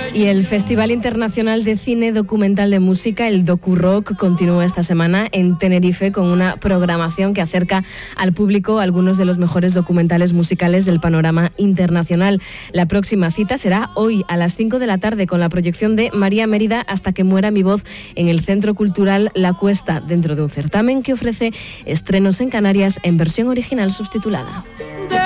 Y el Festival Internacional de Cine Documental de Música, el DocuRock, continúa esta semana en Tenerife con una programación que acerca al público algunos de los mejores documentales musicales del panorama internacional. La próxima cita será hoy a las 5 de la tarde con la proyección de María Mérida, Hasta que muera mi voz, en el Centro Cultural La Cuesta, dentro de un certamen que ofrece estrenos en Canarias en versión original subtitulada.